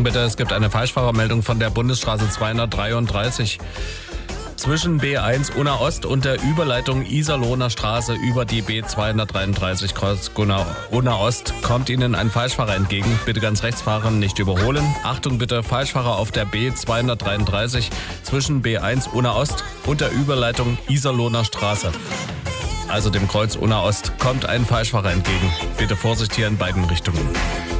Achtung bitte, es gibt eine Falschfahrermeldung von der Bundesstraße 233. Zwischen B1 Unna Ost und der Überleitung Iserlohner Straße über die B233 Kreuz Unna Ost kommt Ihnen ein Falschfahrer entgegen. Bitte ganz rechts fahren, nicht überholen. Achtung bitte, Falschfahrer auf der B233 zwischen B1 Unna Ost und der Überleitung Iserlohner Straße. Also dem Kreuz Unna Ost kommt ein Falschfahrer entgegen. Bitte Vorsicht hier in beiden Richtungen.